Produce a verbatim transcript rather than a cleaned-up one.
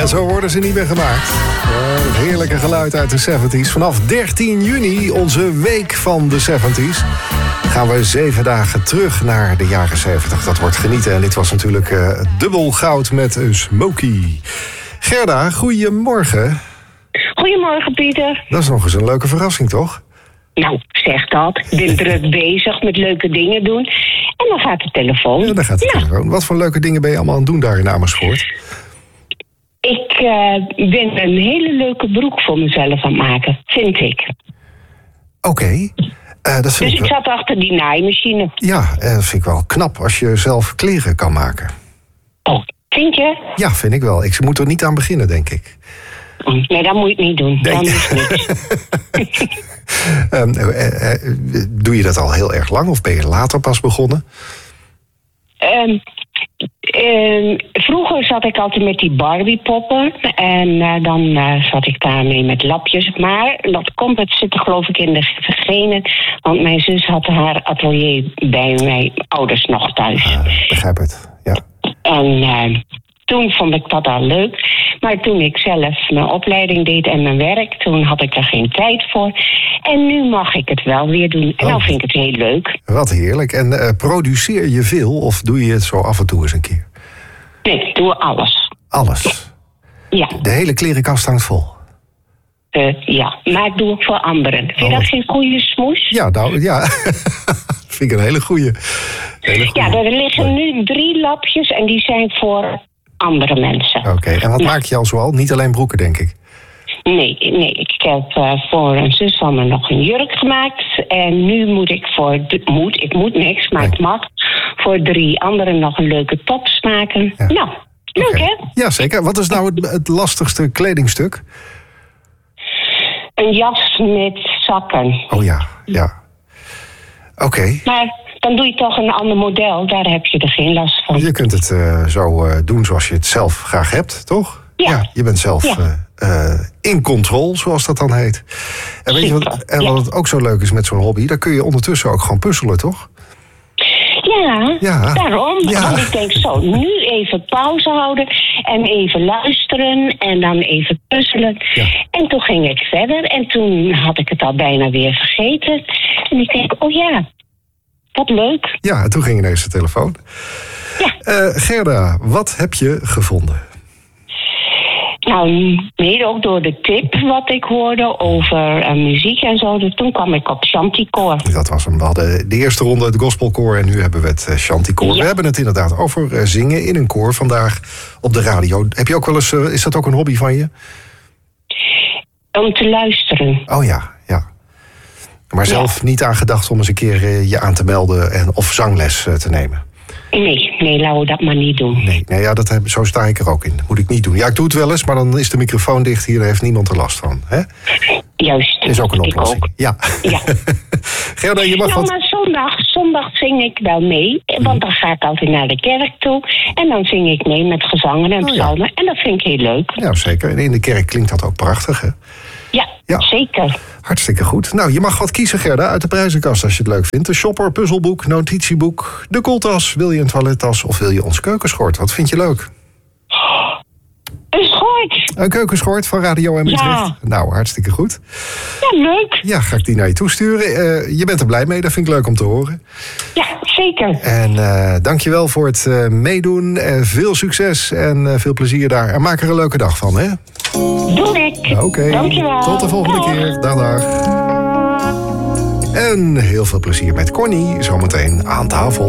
En zo worden ze niet meer gemaakt. Uh, het heerlijke geluid uit de zeventies. Vanaf dertien juni, onze week van de zeventies, gaan we zeven dagen terug naar de jaren zeventig. Dat wordt genieten. En dit was natuurlijk uh, dubbel goud met een Smokey. Gerda, goedemorgen. Goedemorgen, Pieter. Dat is nog eens een leuke verrassing, toch? Nou, zeg dat. Ik ben druk bezig met leuke dingen doen. En dan gaat de telefoon. Ja, dan gaat de ja. telefoon. Wat voor leuke dingen ben je allemaal aan het doen daar in Amersfoort? Ik uh, ben een hele leuke broek voor mezelf aan het maken, vind ik. Oké. Okay. Uh, dat vind dus ik, ik wel... zat achter die naaimachine. Ja, uh, dat vind ik wel knap als je zelf kleren kan maken. Oh, vind je? Ja, vind ik wel. Ik moet er niet aan beginnen, denk ik. Nee, dat moet je het niet doen. Denk... Dan is het niks. um, uh, uh, doe je dat al heel erg lang of ben je later pas begonnen? Um, um, vroeger zat ik altijd met die Barbie-poppen. En uh, dan uh, zat ik daarmee met lapjes. Maar dat komt, het zit er geloof ik in de genen. Want mijn zus had haar atelier bij mijn ouders nog thuis. Uh, begrijp het, ja. En uh, toen vond ik dat al leuk. Maar toen ik zelf mijn opleiding deed en mijn werk, toen had ik er geen tijd voor. En nu mag ik het wel weer doen. En oh. nou vind ik het heel leuk. Wat heerlijk. En uh, produceer je veel of doe je het zo af en toe eens een keer? Nee, ik doe alles. Alles? Ja. De hele klerenkast hangt vol? Uh, ja, maar ik doe het voor anderen. Vind je oh. dat geen goede smoes? Ja, nou ja. Vind ik een hele goede. Hele goeie. Ja, er liggen nu drie lapjes en die zijn voor andere mensen. Oké, okay. En wat nou. maak je al zoal? Niet alleen broeken, denk ik? Nee, nee. Ik heb uh, voor een zus van me nog een jurk gemaakt. En nu moet ik voor... De, moet, ik moet niks, maar nee. ik mag voor drie anderen nog een leuke tops maken. Ja. Nou, leuk okay. hè? Ja, zeker. Wat is nou het, het lastigste kledingstuk? Een jas met zakken. Oh ja, ja. Oké. Okay. Maar dan doe je toch een ander model. Daar heb je er geen last van. Je kunt het uh, zo uh, doen zoals je het zelf graag hebt, toch? Ja. ja je bent zelf ja. uh, uh, in controle, zoals dat dan heet. En weet je wat, en wat ja. het ook zo leuk is met zo'n hobby? Dan kun je ondertussen ook gewoon puzzelen, toch? Ja, ja. daarom. Ja. Want ik denk zo, nu even pauze houden en even luisteren en dan even puzzelen. Ja. En toen ging ik verder en toen had ik het al bijna weer vergeten. En ik denk, oh ja, wat leuk. Ja, en toen ging ineens de telefoon. Ja. Uh, Gerda, wat heb je gevonden? Nou, mede ook door de tip wat ik hoorde over uh, muziek en zo. Dus toen kwam ik op Chanticoor. Dat was hem. We hadden de eerste ronde het gospelkoor en nu hebben we het uh, Chanticoor. Ja. We hebben het inderdaad over uh, zingen in een koor vandaag op de radio. Heb je ook wel eens, uh, is dat ook een hobby van je? Om te luisteren. Oh ja, ja. Maar zelf ja. niet aan gedacht om eens een keer uh, je aan te melden en, of zangles uh, te nemen? Nee, nee, laten we dat maar niet doen. Nee, nee ja, dat heb, zo sta ik er ook in. Dat moet ik niet doen. Ja, ik doe het wel eens, maar dan is de microfoon dicht hier. Daar heeft niemand er last van. Hè? Juist. Is ook een oplossing. Ook. Ja. ja. Gerda, je mag nou, wat... maar zondag, zondag zing ik wel mee. Want dan ga ik altijd naar de kerk toe. En dan zing ik mee met gezangen en psalmen. Oh, ja. En dat vind ik heel leuk. Ja, zeker. En in de kerk klinkt dat ook prachtig, hè? Ja, ja, zeker. Hartstikke goed. Nou, je mag wat kiezen, Gerda, uit de prijzenkast als je het leuk vindt. Een shopper, puzzelboek, notitieboek, de koeltas. Wil je een toilettas of wil je ons keukenschort? Wat vind je leuk? Een schort. Een keukenschort van Radio M Utrecht. Ja. Nou, hartstikke goed. Ja, leuk. Ja, ga ik die naar je toesturen. Uh, je bent er blij mee, dat vind ik leuk om te horen. Ja, zeker. En uh, dankjewel voor het uh, meedoen. Uh, veel succes en uh, veel plezier daar. En maak er een leuke dag van, hè? Doe ik. Oké. Okay. Dankjewel. Tot de volgende dag. keer. Dag, dag. En heel veel plezier met Connie zometeen aan tafel.